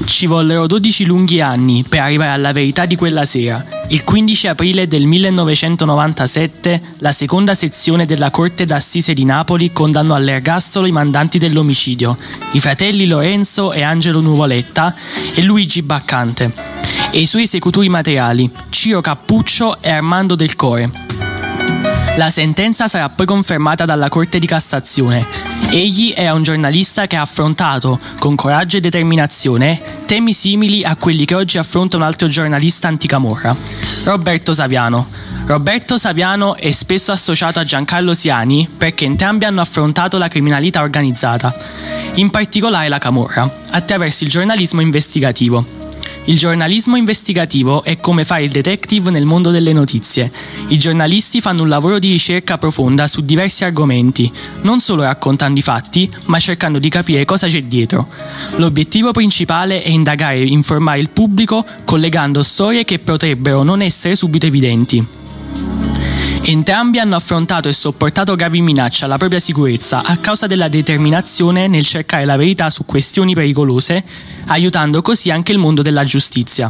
Ci vollero 12 lunghi anni per arrivare alla verità di quella sera. Il 15 aprile del 1997 la seconda sezione della Corte d'Assise di Napoli condannò all'ergastolo i mandanti dell'omicidio, i fratelli Lorenzo e Angelo Nuvoletta e Luigi Baccante, e i suoi esecutori materiali, Ciro Cappuccio e Armando Del Core. La sentenza sarà poi confermata dalla Corte di Cassazione. Egli era un giornalista che ha affrontato, con coraggio e determinazione, temi simili a quelli che oggi affronta un altro giornalista anticamorra, Roberto Saviano. Roberto Saviano è spesso associato a Giancarlo Siani perché entrambi hanno affrontato la criminalità organizzata, in particolare la camorra, attraverso il giornalismo investigativo. Il giornalismo investigativo è come fare il detective nel mondo delle notizie. I giornalisti fanno un lavoro di ricerca profonda su diversi argomenti, non solo raccontando i fatti, ma cercando di capire cosa c'è dietro. L'obiettivo principale è indagare e informare il pubblico collegando storie che potrebbero non essere subito evidenti. Entrambi hanno affrontato e sopportato gravi minacce alla propria sicurezza a causa della determinazione nel cercare la verità su questioni pericolose, aiutando così anche il mondo della giustizia.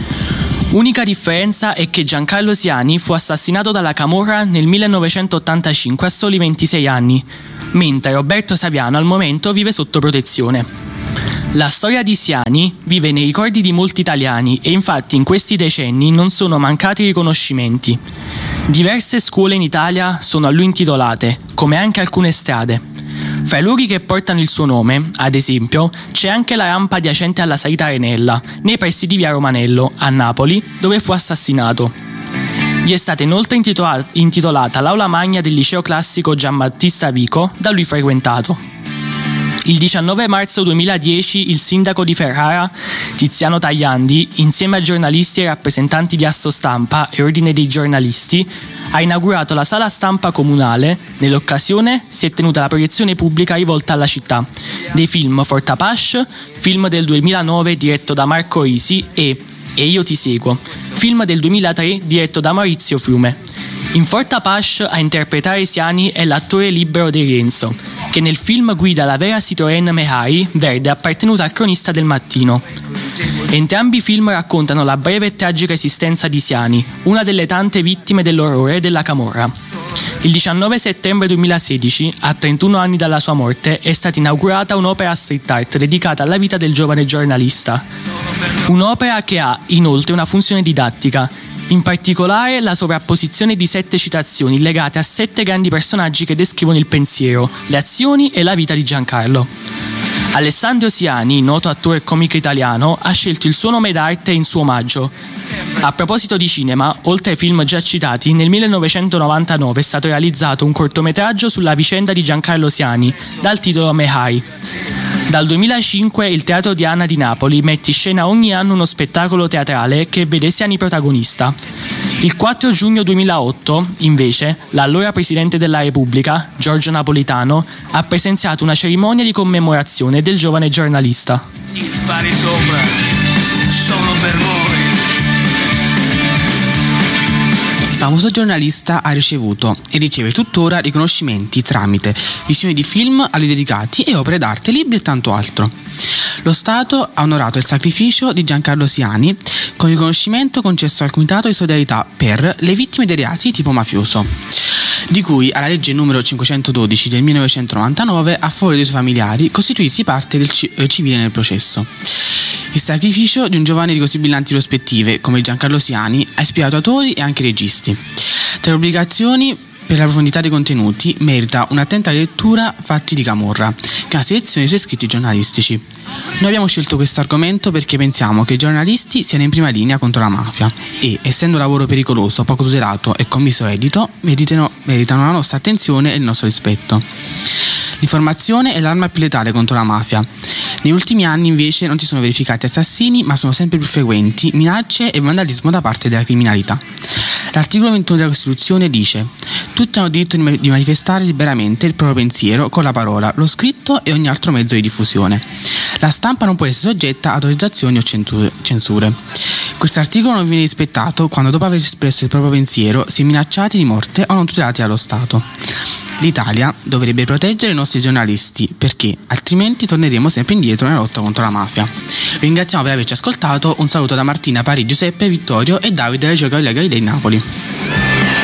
Unica differenza è che Giancarlo Siani fu assassinato dalla camorra nel 1985 a soli 26 anni, mentre Roberto Saviano al momento vive sotto protezione. La storia di Siani vive nei ricordi di molti italiani e infatti in questi decenni non sono mancati riconoscimenti. Diverse scuole in Italia sono a lui intitolate, come anche alcune strade. Fra i luoghi che portano il suo nome, ad esempio, c'è anche la rampa adiacente alla salita Arenella, nei pressi di Via Romanello, a Napoli, dove fu assassinato. Gli è stata inoltre intitolata l'aula magna del liceo classico Giambattista Vico, da lui frequentato. Il 19 marzo 2010 il sindaco di Ferrara, Tiziano Tajandi, insieme a giornalisti e rappresentanti di Assostampa e Ordine dei giornalisti, ha inaugurato la sala stampa comunale. Nell'occasione si è tenuta la proiezione pubblica rivolta alla città dei film Fortapash, film del 2009 diretto da Marco Risi, e Io ti seguo, film del 2003 diretto da Maurizio Fiume. In Fortapash a interpretare Siani è l'attore Libero De Rienzo, che nel film guida la vera Citroën Mehari verde appartenuta al cronista del Mattino. Entrambi i film raccontano la breve e tragica esistenza di Siani, una delle tante vittime dell'orrore della camorra. Il 19 settembre 2016, a 31 anni dalla sua morte, è stata inaugurata un'opera street art dedicata alla vita del giovane giornalista. Un'opera che ha, inoltre, una funzione didattica, in particolare la sovrapposizione di 7 citazioni legate a 7 grandi personaggi che descrivono il pensiero, le azioni e la vita di Giancarlo. Alessandro Siani, noto attore e comico italiano, ha scelto il suo nome d'arte in suo omaggio. A proposito di cinema, oltre ai film già citati, nel 1999 è stato realizzato un cortometraggio sulla vicenda di Giancarlo Siani, dal titolo Mehari. Dal 2005 il Teatro Diana di Napoli mette in scena ogni anno uno spettacolo teatrale che vede Siani protagonista. Il 4 giugno 2008, invece, l'allora Presidente della Repubblica, Giorgio Napolitano, ha presenziato una cerimonia di commemorazione del giovane giornalista. Gli spari sopra sono per voi. Il famoso giornalista ha ricevuto e riceve tuttora riconoscimenti tramite visioni di film a lui dedicati e opere d'arte, libri e tanto altro. Lo Stato ha onorato il sacrificio di Giancarlo Siani con il riconoscimento concesso al Comitato di Solidarietà per le vittime dei reati tipo mafioso, di cui alla legge numero 512 del 1999 a favore dei suoi familiari costituissi parte del civile nel processo. Il sacrificio di un giovane di così brillanti prospettive come Giancarlo Siani ha ispirato autori e anche registi. Tra le pubblicazioni, per la profondità dei contenuti, merita un'attenta lettura Fatti di Camorra, che è una selezione dei suoi scritti giornalistici. Noi abbiamo scelto questo argomento perché pensiamo che i giornalisti siano in prima linea contro la mafia e, essendo un lavoro pericoloso, poco tutelato e con viso edito, meritano la nostra attenzione e il nostro rispetto. L'informazione è l'arma più letale contro la mafia. Negli ultimi anni invece non si sono verificati assassini, ma sono sempre più frequenti minacce e vandalismo da parte della criminalità. L'articolo 21 della Costituzione dice: tutti hanno diritto di manifestare liberamente il proprio pensiero con la parola, lo scritto e ogni altro mezzo di diffusione. La stampa non può essere soggetta ad autorizzazioni o censure. Questo articolo non viene rispettato quando, dopo aver espresso il proprio pensiero, si è minacciati di morte o non tutelati dallo Stato. L'Italia dovrebbe proteggere i nostri giornalisti, perché altrimenti torneremo sempre indietro nella lotta contro la mafia. Ringraziamo per averci ascoltato, un saluto da Martina, Pari, Giuseppe, Vittorio e Davide della Gioca Galilei di Napoli.